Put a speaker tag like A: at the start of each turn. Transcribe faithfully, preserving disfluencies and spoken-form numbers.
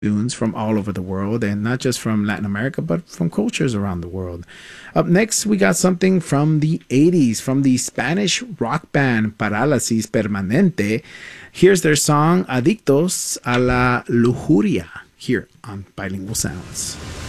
A: tunes from all over the world, and not just from Latin America, but from cultures around the world. Up next, we got something from the eighties from the Spanish rock band Parálisis Permanente. Here's their song Adictos a la Lujuria here on Bilingual Sounds.